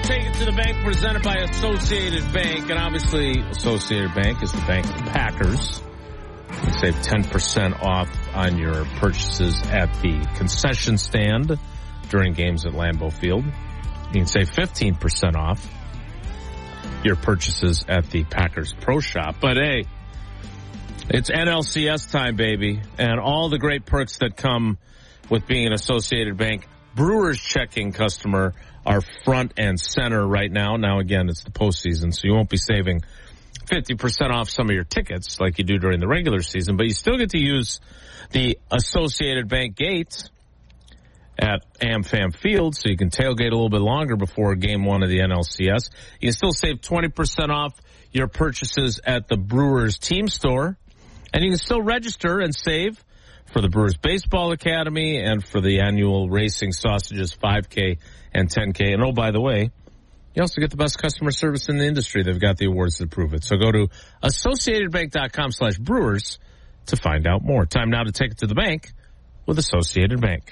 Take It to the Bank, presented by Associated Bank. And obviously, Associated Bank is the bank of the Packers. You save 10% off on your purchases at the concession stand during games at Lambeau Field. You can save 15% off your purchases at the Packers Pro Shop. But hey, it's NLCS time, baby. And all the great perks that come with being an Associated Bank Brewers checking customer are front and center right now. Now, again, it's the postseason, so you won't be saving 50% off some of your tickets like you do during the regular season, but you still get to use the Associated Bank gate at AmFam Field, so you can tailgate a little bit longer before Game 1 of the NLCS. You can still save 20% off your purchases at the Brewers team store, and you can still register and save for the Brewers Baseball Academy and for the annual Racing Sausages 5K and 10K. And oh, by the way, you also get the best customer service in the industry. They've got the awards that prove it. So go to AssociatedBank.com/Brewers to find out more. Time now to take it to the bank with Associated Bank.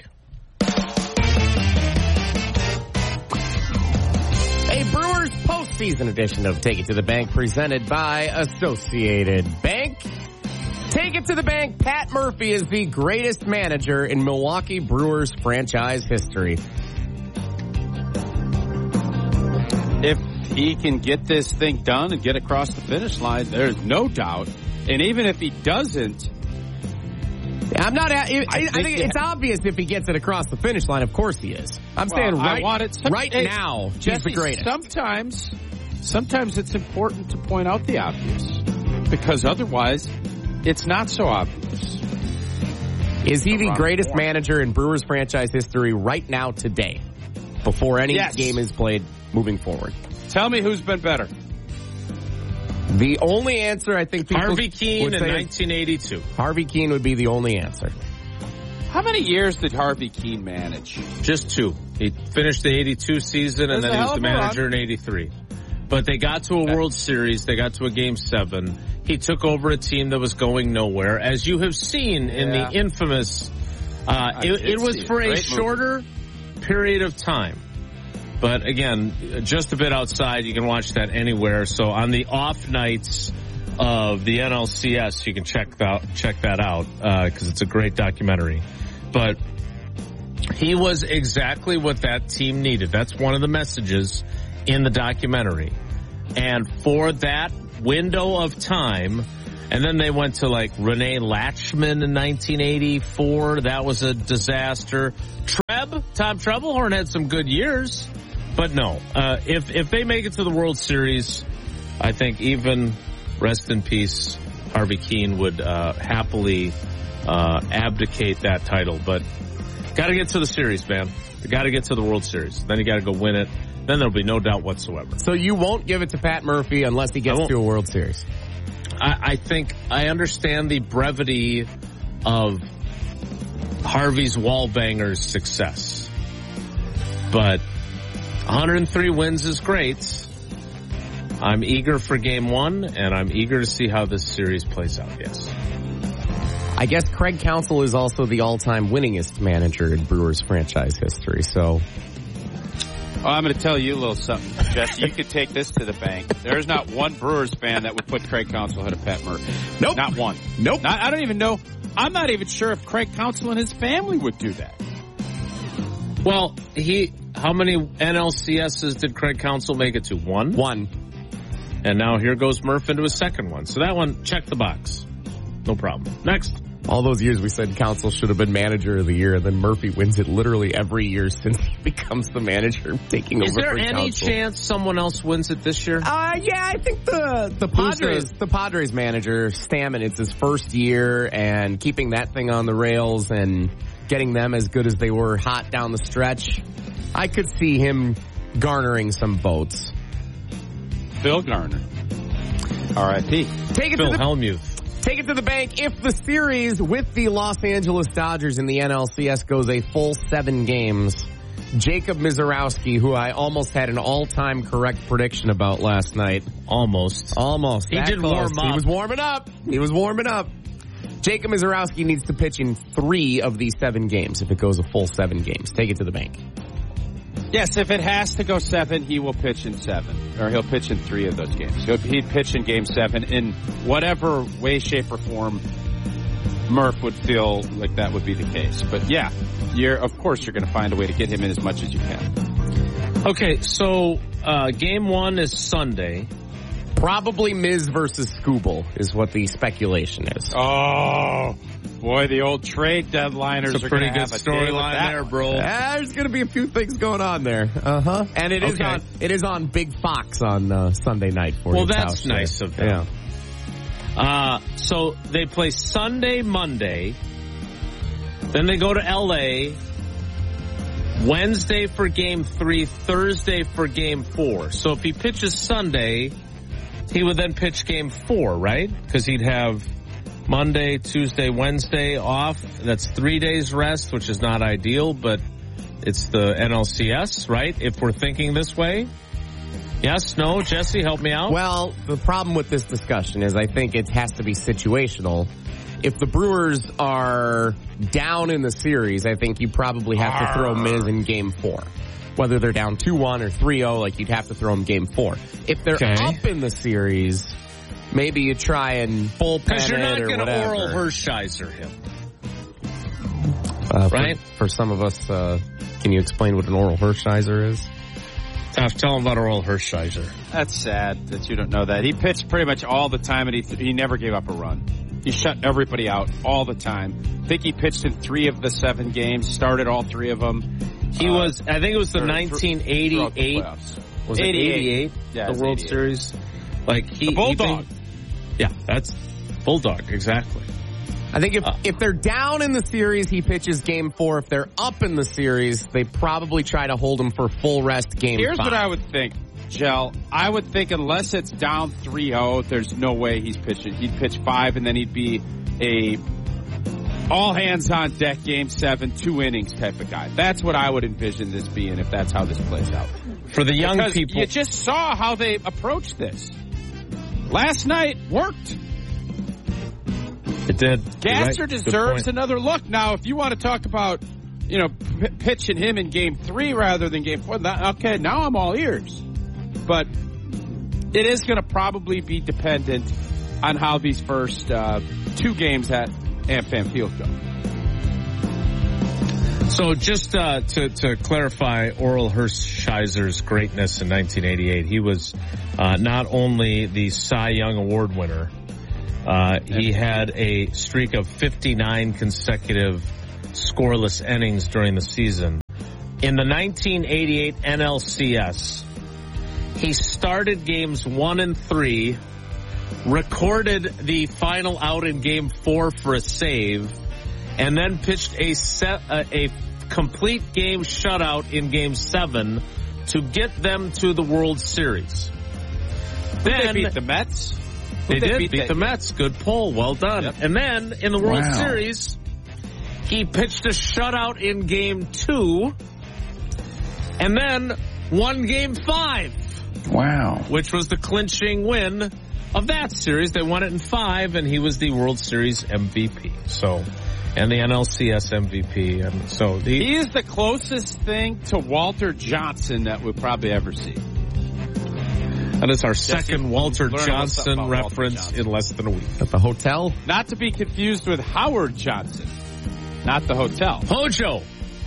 A Brewers postseason edition of Take It to the Bank presented by Associated Bank. Take it to the bank. Pat Murphy is the greatest manager in Milwaukee Brewers franchise history. If he can get this thing done and get across the finish line, there's no doubt. And even if he doesn't, I'm not. I think it's obvious if he gets it across the finish line. Of course he is. I'm saying right now, he's the greatest. Sometimes it's important to point out the obvious because otherwise, it's not so obvious. Is he the greatest manager in Brewers franchise history right now today, before any game is played moving forward? Tell me who's been better. The only answer I think people Harvey Keene would in say 1982. Harvey Keene would be the only answer. How many years did Harvey Keene manage? Just 2. He finished the 82 season, and then he was the manager in 83. But they got to a World Series. They got to a Game 7. He took over a team that was going nowhere. As you have seen in the infamous, it was for a shorter period of time. But again, just a bit outside. You can watch that anywhere. So on the off nights of the NLCS, you can check that out because it's a great documentary. But he was exactly what that team needed. That's one of the messages in the documentary. And for that window of time, and then they went to like Rene Latchman in 1984. That was a disaster. Tom Trebelhorn had some good years, but no. If they make it to the World Series, I think even rest in peace, Harvey Keene would happily abdicate that title. But got to get to the series, man. You got to get to the World Series. Then you got to go win it. Then there'll be no doubt whatsoever. So you won't give it to Pat Murphy unless he gets to a World Series? I think I understand the brevity of Harvey's Wallbanger's success. But 103 wins is great. I'm eager for Game 1, and I'm eager to see how this series plays out, yes. I guess Craig Counsell is also the all-time winningest manager in Brewers franchise history, so... Well, I'm going to tell you a little something, Jesse. You could take this to the bank. There's not one Brewers fan that would put Craig Counsell ahead of Pat Murphy. Nope. Not one. Nope. I don't even know. I'm not even sure if Craig Counsell and his family would do that. Well, how many NLCSs did Craig Counsell make it to? One? One. And now here goes Murph into his second one. So that one, check the box. No problem. Next. All those years we said Counsell should have been manager of the year, and then Murphy wins it literally every year since he becomes the manager, taking over for Counsell. Is there any chance someone else wins it this year? Yeah, I think the Padres manager, Stammen, it's his first year, and keeping that thing on the rails and getting them as good as they were hot down the stretch. I could see him garnering some votes. Phil Garner. R.I.P. Phil Hellmuth. Take it to the bank. If the series with the Los Angeles Dodgers in the NLCS goes a full 7 games, Jacob Misiorowski, who I almost had an all-time correct prediction about last night. Almost. He did warm up. He was warming up. Jacob Misiorowski needs to pitch in 3 of these 7 games if it goes a full 7 games. Take it to the bank. Yes, if it has to go 7, he will pitch in 7. Or he'll pitch in 3 of those games. He'd pitch in Game 7 in whatever way, shape, or form Murph would feel like that would be the case. But yeah, of course you're going to find a way to get him in as much as you can. Okay, so Game 1 is Sunday. Probably Miz versus Skubal is what the speculation is. Oh, boy, the old trade deadliners are going to have a storyline there, bro. There's going to be a few things going on there. Uh-huh. And it is on Big Fox on Sunday night for you. Well, that's nice of them. Yeah. So they play Sunday, Monday. Then they go to L.A. Wednesday for Game 3, Thursday for Game 4. So if he pitches Sunday, he would then pitch Game 4, right? Because he'd have Monday, Tuesday, Wednesday off. That's 3 days rest, which is not ideal, but it's the NLCS, right? If we're thinking this way. Yes, no, Jesse, help me out. Well, the problem with this discussion is I think it has to be situational. If the Brewers are down in the series, I think you probably have to throw Miz in Game 4. Whether they're down 2-1 or 3-0, like you'd have to throw them Game 4. If they're up in the series, maybe you try and bullpen it or whatever. Because you're not going to Oral Hershiser him. Right? For some of us, can you explain what an Oral Hershiser is? Tell him about Oral Hershiser. That's sad that you don't know that. He pitched pretty much all the time, and he never gave up a run. He shut everybody out all the time. I think he pitched in 3 of the 7 games, started all 3 of them. He was, I think it was the 1988. Was it 88? Yeah, the World 88. Series. Like the Bulldog. That's Bulldog, exactly. I think if they're down in the series, he pitches Game 4. If they're up in the series, they probably try to hold him for full rest Game 5. Here's what I would think, Jell. I would think unless it's down 3-0, there's no way he's pitching. He'd pitch 5, and then he'd be a all hands on deck Game 7, 2 innings type of guy. That's what I would envision this being if that's how this plays out. For the young people. You just saw how they approached this. Last night worked. It did. Gasser deserves another look. Now, if you want to talk about, pitching him in Game 3 rather than Game 4, okay, now I'm all ears. But it is going to probably be dependent on how these first 2 games at AmFam Field go. So just to clarify Oral Hershiser's greatness in 1988, he was not only the Cy Young Award winner, he had a streak of 59 consecutive scoreless innings during the season. In the 1988 NLCS, he started games 1 and 3, recorded the final out in Game 4 for a save, and then pitched a complete game shutout in Game 7 to get them to the World Series. Then they beat the Mets. They did beat the Mets. Good pull. Well done. Yep. And then in the World Series, he pitched a shutout in Game 2 and then won Game 5. Wow. Which was the clinching win of that series. They won it in 5, and he was the World Series MVP. So, and the NLCS MVP. And so he is the closest thing to Walter Johnson that we'll probably ever see. That is our second Walter Johnson reference in less than a week. At the hotel? Not to be confused with Howard Johnson. Not the hotel. Hojo.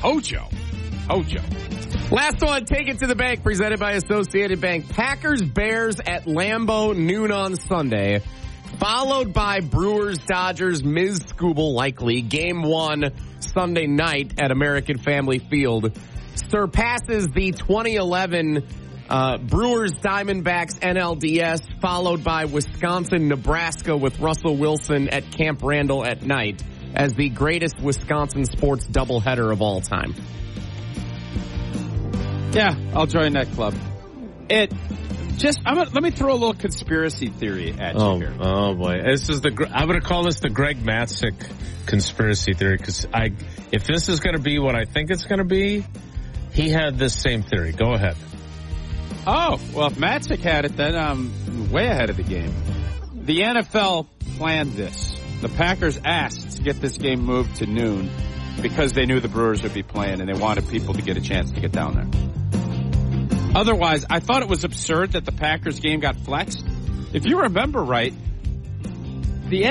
Last one, Take It to the Bank, presented by Associated Bank. Packers, Bears at Lambeau, noon on Sunday. Followed by Brewers, Dodgers, Miz Skubal, likely. Game 1, Sunday night at American Family Field. Surpasses the 2011 Brewers, Diamondbacks, NLDS, followed by Wisconsin, Nebraska with Russell Wilson at Camp Randall at night as the greatest Wisconsin sports doubleheader of all time. Yeah, I'll join that club. Let me throw a little conspiracy theory at you here. Oh boy, I'm going to call this the Greg Matzek conspiracy theory because if this is going to be what I think it's going to be, he had this same theory. Go ahead. Oh, well, if Matzek had it, then I'm way ahead of the game. The NFL planned this. The Packers asked to get this game moved to noon because they knew the Brewers would be playing and they wanted people to get a chance to get down there. Otherwise, I thought it was absurd that the Packers game got flexed. If you remember right, the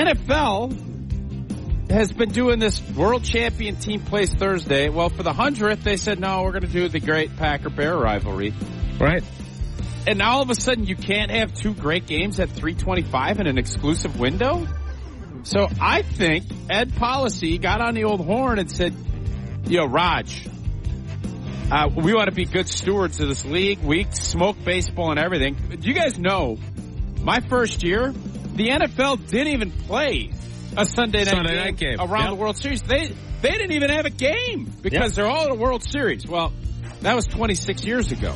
NFL has been doing this world champion team plays Thursday. Well, for the 100th, they said, no, we're going to do the great Packer-Bear rivalry. Right. And now all of a sudden you can't have two great games at 3:25 in an exclusive window? So I think Ed Policy got on the old horn and said, Raj, we want to be good stewards of this league. We smoke baseball and everything. Do you guys know, my first year, the NFL didn't even play a Sunday night game around the World Series. They didn't even have a game because they're all in a World Series. Well, that was 26 years ago.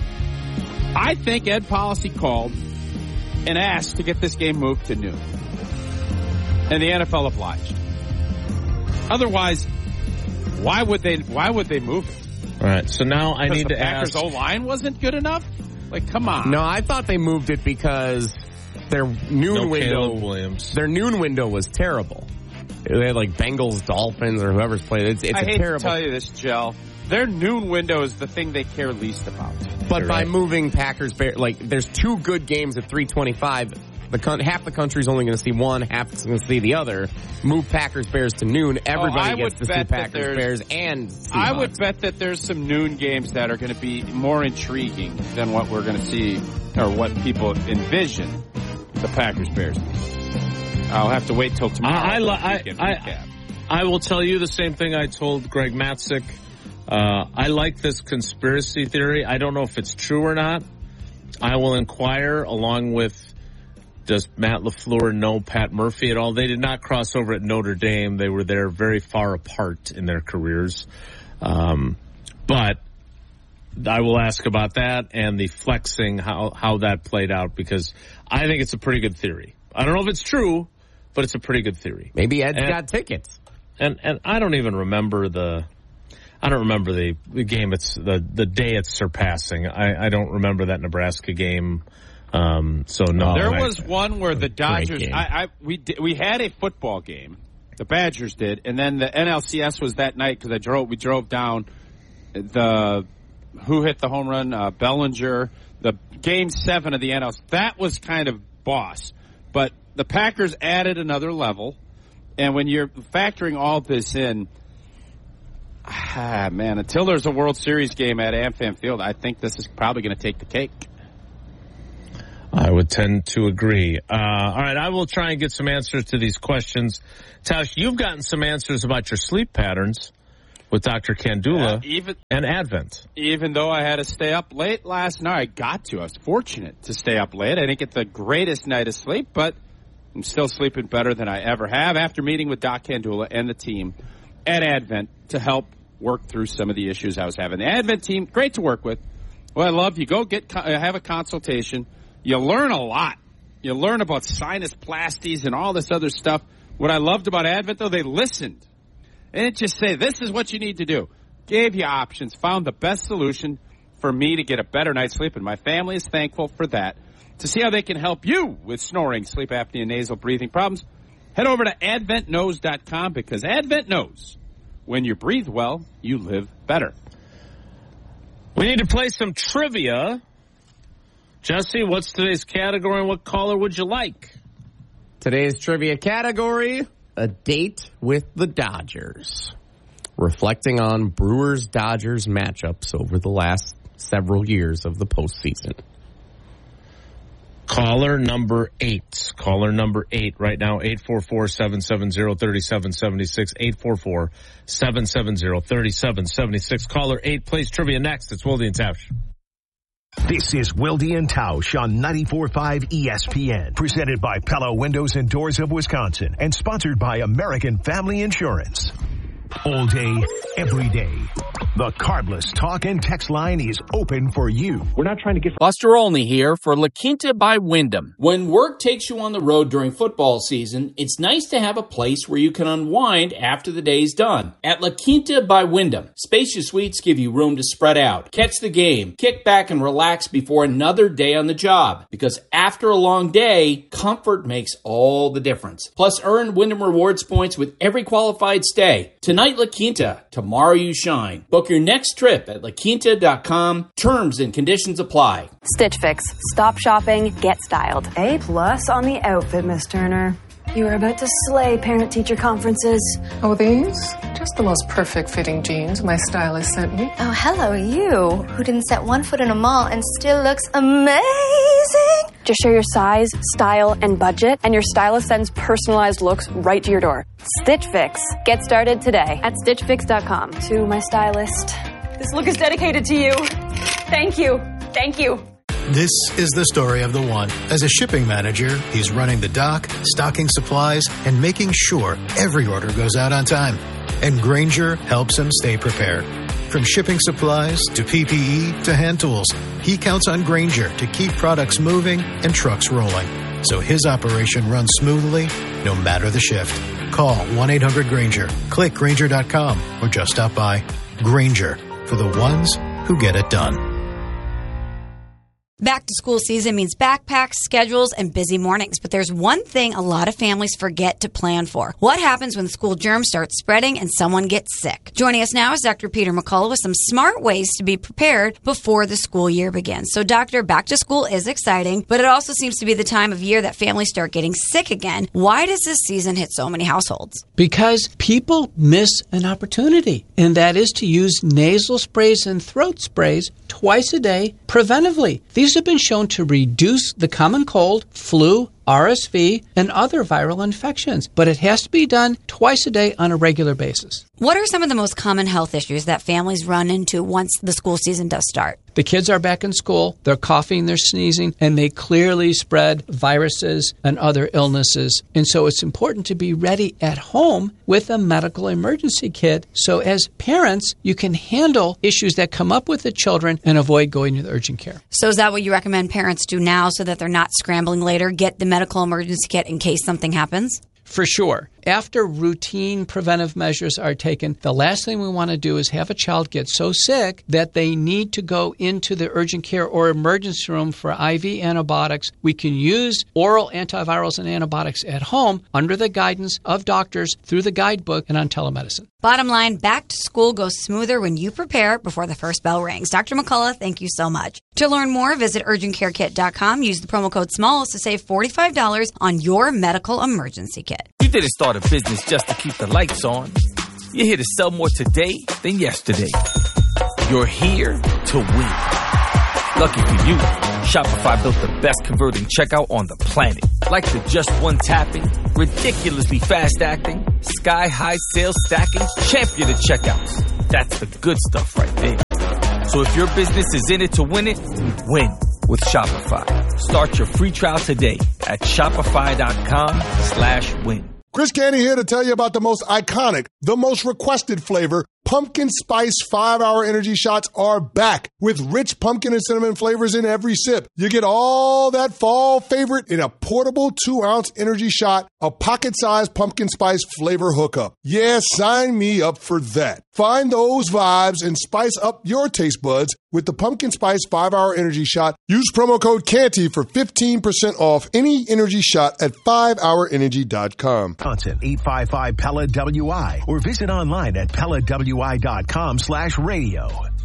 I think Ed Policy called and asked to get this game moved to noon. And the NFL obliged. Otherwise, why would they move it? All right, so now I need to ask. Because the Packers O-line wasn't good enough? Like, come on. No, I thought they moved it because their noon window was terrible. They had like Bengals, Dolphins, or whoever's played. I hate to tell you this, Jell. Their noon window is the thing they care least about. But by moving Packers, there's two good games at 3:25. Half the country's only going to see one, half is going to see the other. Move Packers Bears to noon. Everybody gets to see Packers Bears and Seahawks. I would bet that there's some noon games that are going to be more intriguing than what we're going to see or what people envision the Packers Bears. I'll have to wait till tomorrow. I will tell you the same thing I told Greg Matzik. I like this conspiracy theory. I don't know if it's true or not. I will inquire along with, does Matt LaFleur know Pat Murphy at all? They did not cross over at Notre Dame. They were there very far apart in their careers. But I will ask about that and the flexing, how that played out, because I think it's a pretty good theory. I don't know if it's true, but it's a pretty good theory. Maybe Ed's got tickets. And I don't even remember the game. It's the day it's surpassing. I don't remember that Nebraska game. So no. There was one where the Dodgers. We had a football game. The Badgers did, and then the NLCS was that night because we drove down. Who hit the home run? Bellinger. The game 7 of the NLCS. That was kind of boss, but the Packers added another level. And when you're factoring all this in, until there's a World Series game at AmFam Field, I think this is probably going to take the cake. I would tend to agree. All right, I will try and get some answers to these questions. Tausch, you've gotten some answers about your sleep patterns with Dr. Kandula and Advent. Even though I had to stay up late last night, I was fortunate to stay up late. I didn't get the greatest night of sleep, but I'm still sleeping better than I ever have after meeting with Doc Kandula and the team at Advent to help work through some of the issues I was having. The Advent team, great to work with. Well, I love you. Go have a consultation. You learn a lot. You learn about sinusplasties and all this other stuff. What I loved about Advent, though, they listened. They didn't just say, this is what you need to do. Gave you options, found the best solution for me to get a better night's sleep, and my family is thankful for that. To see how they can help you with snoring, sleep apnea, nasal breathing problems, head over to AdventKnows.com, because Advent knows when you breathe well, you live better. We need to play some trivia. Jesse, what's today's category and what caller would you like? Today's trivia category, a date with the Dodgers. Reflecting on Brewers-Dodgers matchups over the last several years of the postseason. Caller number 8. Caller number 8 right now, 844-770-3776, 844-770-3776. Caller 8 plays trivia next. It's Wilde and Tausch. This is Wilde and Tausch on 94.5 ESPN, presented by Pella Windows and Doors of Wisconsin, and sponsored by American Family Insurance. All day, every day. The Carbless talk and text line is open for you. We're not trying to get... Buster Olney here for La Quinta by Wyndham. When work takes you on the road during football season, it's nice to have a place where you can unwind after the day's done. At La Quinta by Wyndham, spacious suites give you room to spread out, catch the game, kick back and relax before another day on the job. Because after a long day, comfort makes all the difference. Plus, earn Wyndham Rewards points with every qualified stay. Tonight, Tonight La Quinta, tomorrow you shine. Book your next trip at laquinta.com. Terms and conditions apply. Stitch Fix. Stop shopping, get styled. A+ on the outfit, Miss Turner. You are about to slay parent-teacher conferences. Oh, these? Just the most perfect fitting jeans my stylist sent me. Oh, hello, you, who didn't set one foot in a mall and still looks amazing. Just share your size, style, and budget, and your stylist sends personalized looks right to your door. Stitch Fix. Get started today at stitchfix.com. To my stylist, this look is dedicated to you. Thank you. Thank you. This is the story of the one. As a shipping manager, he's running the dock, stocking supplies, and making sure every order goes out on time. And Grainger helps him stay prepared. From shipping supplies to PPE to hand tools, he counts on Grainger to keep products moving and trucks rolling, so his operation runs smoothly no matter the shift. Call 1-800-GRAINGER, click Grainger.com, or just stop by. Grainger, for the ones who get it done. Back to school season means backpacks, schedules, and busy mornings. But there's one thing a lot of families forget to plan for. What happens when school germs start spreading and someone gets sick? Joining us now is Dr. Peter McCullough with some smart ways to be prepared before the school year begins. So, Doctor, back to school is exciting, but it also seems to be the time of year that families start getting sick again. Why does this season hit so many households? Because people miss an opportunity, and that is to use nasal sprays and throat sprays twice a day preventively. These have been shown to reduce the common cold, flu, RSV, and other viral infections, but it has to be done twice a day on a regular basis. What are some of the most common health issues that families run into once the school season does start? The kids are back in school, they're coughing, they're sneezing, and they clearly spread viruses and other illnesses. And so it's important to be ready at home with a medical emergency kit. So as parents, you can handle issues that come up with the children and avoid going to the urgent care. So is that what you recommend parents do now so that they're not scrambling later? Get the medical emergency kit in case something happens? For sure. After routine preventive measures are taken, the last thing we want to do is have a child get so sick that they need to go into the urgent care or emergency room for IV antibiotics. We can use oral antivirals and antibiotics at home under the guidance of doctors through the guidebook and on telemedicine. Bottom line, back to school goes smoother when you prepare before the first bell rings. Dr. McCullough, thank you so much. To learn more, visit urgentcarekit.com. Use the promo code SMALLS to save $45 on your medical emergency kit. You didn't start a business just to keep the lights on. You're here to sell more today than yesterday. You're here to win. Lucky for you, Shopify built the best converting checkout on the planet. Like the just one tapping, ridiculously fast acting, sky-high sales stacking, champion of checkouts. That's the good stuff right there. So if your business is in it to win it, win with Shopify. Start your free trial today at shopify.com/win. Chris Canty here to tell you about the most iconic, the most requested flavor. Pumpkin Spice 5-Hour Energy Shots are back with rich pumpkin and cinnamon flavors in every sip. You get all that fall favorite in a portable 2-ounce energy shot, a pocket-sized pumpkin spice flavor hookup. Yeah, sign me up for that. Find those vibes and spice up your taste buds with the Pumpkin Spice 5-Hour Energy Shot. Use promo code Canty for 15% off any energy shot at 5hourenergy.com. Content 855 Pella WI or visit online at PellaWI.com/radio.